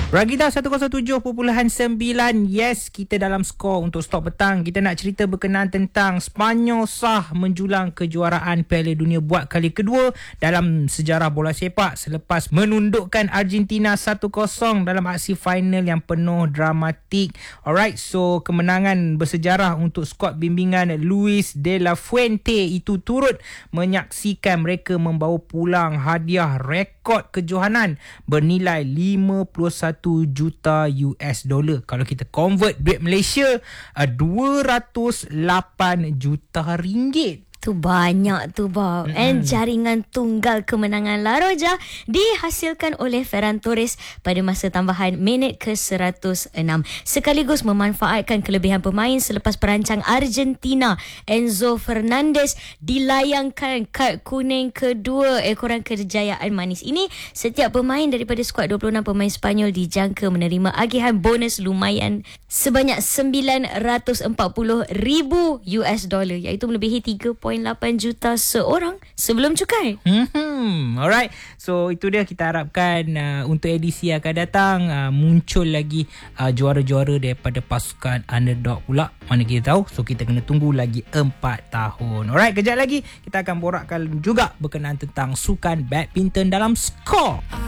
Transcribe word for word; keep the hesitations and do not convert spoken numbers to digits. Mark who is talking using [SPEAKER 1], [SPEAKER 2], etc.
[SPEAKER 1] Ragita seratus tujuh perpuluhan sembilan. Yes, kita dalam skor untuk stok petang. Kita nak cerita berkenaan tentang Sepanyol sah menjulang kejuaraan Piala Dunia buat kali kedua dalam sejarah bola sepak selepas menundukkan Argentina satu kosong dalam aksi final yang penuh dramatik. Alright, so kemenangan bersejarah untuk skuad bimbingan Luis de la Fuente itu turut menyaksikan mereka membawa pulang hadiah rekod kejohanan bernilai lima puluh satu juta U S dollar. Kalau kita convert duit Malaysia, dua ratus lapan juta ringgit.
[SPEAKER 2] Tu banyak tu Bob. Mm-hmm. And jaringan tunggal kemenangan La Roja dihasilkan oleh Ferran Torres pada masa tambahan minit ke seratus enam. Sekaligus memanfaatkan kelebihan pemain selepas perancang Argentina Enzo Fernandez dilayangkan kad kuning kedua ekoran kejayaan manis ini. Setiap pemain daripada skuad dua puluh enam pemain Sepanyol dijangka menerima agihan bonus lumayan sebanyak sembilan ratus empat puluh ribu U S dollar, iaitu melebihi tiga perpuluhan lapan juta seorang sebelum cukai.
[SPEAKER 1] Hmm, alright. So itu dia, kita harapkan uh, untuk edisi akan datang uh, muncul lagi uh, juara-juara daripada pasukan underdog pula. Mana kita tahu. So kita kena tunggu lagi empat tahun. Alright, kejap lagi kita akan borakkan juga berkenaan tentang sukan badminton dalam skor.